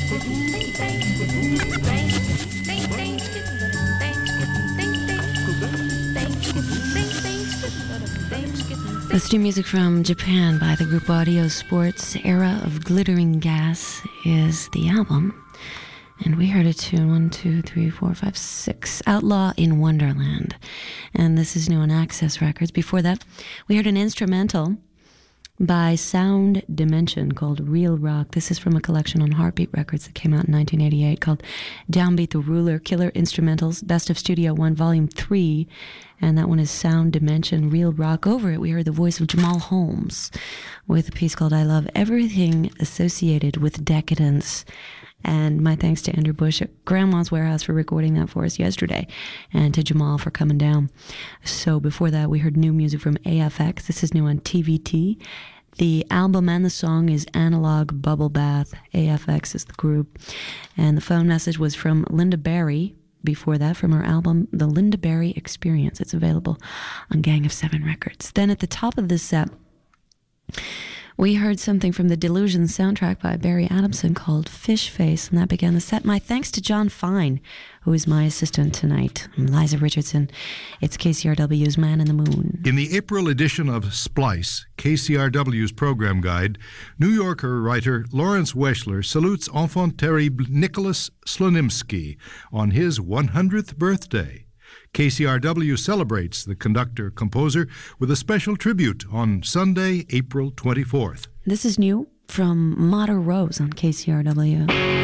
Let's do music from Japan by the group Audio Sports. Era of Glittering Gas is the album. And we heard a tune, 1, 2, 3, 4, 5, 6, Outlaw in Wonderland. And this is new on Access Records. Before that, we heard an instrumental by Sound Dimension called Real Rock. This is from a collection on Heartbeat Records that came out in 1988 called Downbeat the Ruler, Killer Instrumentals, Best of Studio 1, Volume 3. And that one is Sound Dimension, Real Rock. Over it, we heard the voice of Jamal Holmes with a piece called I Love Everything Associated with Decadence. And my thanks to Andrew Bush at Grandma's Warehouse for recording that for us yesterday, and to Jamal for coming down. So before that, we heard new music from AFX. This is new on TVT. The album and the song is Analog Bubble Bath. AFX is the group. And the phone message was from Linda Barry. Before that, from her album, The Linda Barry Experience. It's available on Gang of Seven Records. Then at the top of this set, we heard something from the Delusion soundtrack by Barry Adamson called Fish Face, and that began the set. My thanks to John Fine, who is my assistant tonight. I'm Liza Richardson. It's KCRW's Man in the Moon. In the April edition of Splice, KCRW's program guide, New Yorker writer Lawrence Weschler salutes enfant terrible Nicholas Slonimsky on his 100th birthday. KCRW celebrates the conductor-composer with a special tribute on Sunday, April 24th. This is new from Mater Rose on KCRW.